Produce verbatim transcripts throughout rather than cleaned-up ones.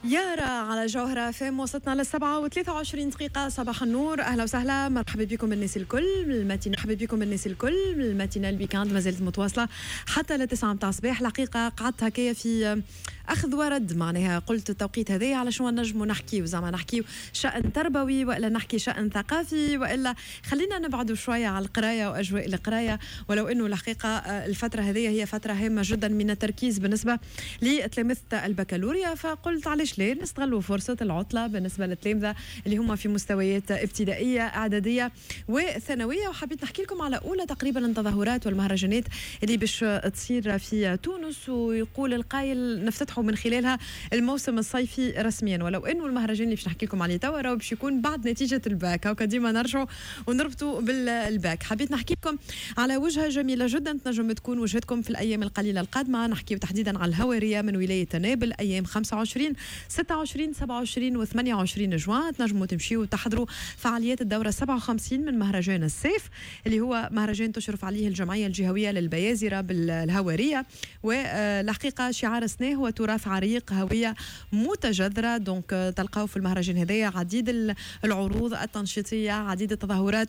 يارا على جوهرة فام وصلتنا للسبعة وثلاثة وعشرين دقيقة. صباح النور، أهلا وسهلا، مرحبا بكم الناس الكل. الماتين مرحبا بكم الناس الكل. الماتينة الويكاند ما زالت متواصلة حتى لتسعة متاع الصباح. الحقيقة قعدت هكايا في أخذ ورد، معناها قلت التوقيت هذا على شو نجموا نحكي، زعما نحكي شأن تربوي وإلا نحكي شأن ثقافي، وإلا خلينا نبعدوا شوية على القراية وأجواء القراية. ولو إنه الحقيقة الفترة هذه هي فترة هامة جدا من التركيز بالنسبة لتلامذة البكالوريا، فقلت علاش ليه نستغلوا فرصة العطلة بالنسبة للتلامذة اللي هم في مستويات ابتدائية إعدادية وثانوية. وحبيت نحكي لكم على أولى تقريبا التظاهرات والمهرجانات اللي باش تصير في تونس، ويقول القائل نفتتحوا من خلالها الموسم الصيفي رسميا. ولو انه المهرجان اللي باش نحكي لكم عليه توا راهو باش يكون بعد نتيجة الباك، هاكا ديما نرجعوا ونربطوا بالباك. حبيت نحكي لكم على وجهة جميلة جدا تنجم تكون وجهتكم في الأيام القليلة القادمة. نحكي تحديدا على الهوارية من ولاية نابل أيام خمسة وعشرين ستة وعشرين سبعة وعشرين و ثمانية وعشرين جوان. تنجموا تمشيوا وتحضروا فعاليات الدورة سبعة وخمسين من مهرجان السيف، اللي هو مهرجان تشرف عليه الجمعية الجهوية للبيازرة بالهوارية. والحقيقة شعار السنة هو تراث عريق، هوية متجذرة. دونك تلقاو في المهرجان هذايا عديد العروض التنشيطية، عديد التظاهرات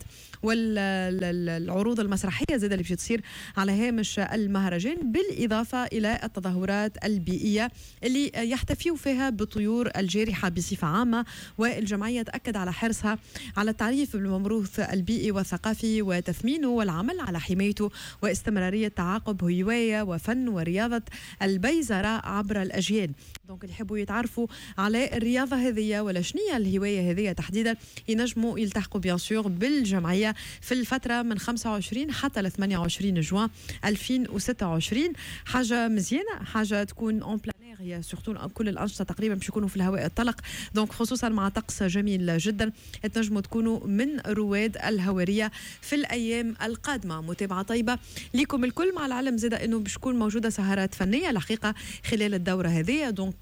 والعروض المسرحية زاد اللي باش تصير على هامش المهرجان، بالإضافة إلى التظاهرات البيئية اللي يحتفيوا فيها بالطيور الجارحة بصفة عامة. والجمعية تأكد على حرصها على التعريف بالموروث البيئي والثقافي وتثمينه والعمل على حمايته واستمرارية تعاقب هواية وفن ورياضة البيزرة عبر الأجيال. دونك اللي يحبوا يتعرفوا على الرياضة هذه ولا شنية الهواية هذه تحديدا ينجموا يلتحقوا بيان سور بالجمعية في الفترة من خمسة وعشرين حتى ل ثمانية وعشرين جوان ألفين وستة وعشرين. حاجة مزيانة، حاجة تكون اون بلانير، هي سورتو كل الأنشطة تقريبا باش يكونوا في الهواء الطلق. دونك خصوصا مع طقس جميل جدا تنجموا تكونوا من رواد الهوارية في الأيام القادمة. متابعة طيبة لكم الكل، مع العلم زاد انه باش تكون موجودة سهرات فنية الحقيقة خلال الدورة هذه. دونك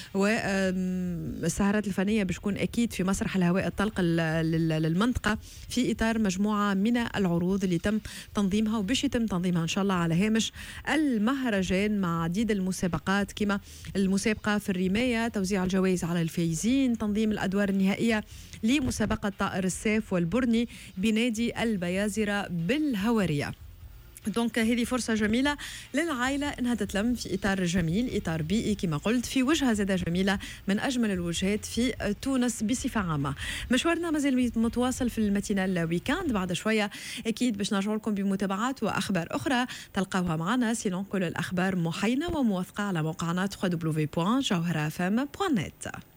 والسهرات الفنية باش تكون أكيد في مسرح الهواء الطلق للمنطقة في إطار مجموعة من العروض اللي تم تنظيمها وباش يتم تنظيمها إن شاء الله على هامش المهرجان، مع عديد المسابقات كما المسابقة في الرماية، توزيع الجوائز على الفائزين، تنظيم الأدوار النهائية لمسابقة طائر السيف والبرني بنادي البيازرة بالهوارية. دونك هذه فرصة جميلة للعائلة انها تتلم في اطار جميل، اطار بيئي كما قلت، في وجهة زادة جميلة من اجمل الوجهات في تونس بصفة عامة. مشوارنا مازال متواصل في الماتينة الويكاند، بعد شوية اكيد باش نرجع لكم بمتابعات واخبار اخرى تلقاوها معنا. سينون كل الاخبار محينة وموثقة على موقعنا دبليو دبليو دبليو بوان جوهرة اف ام بوان نت.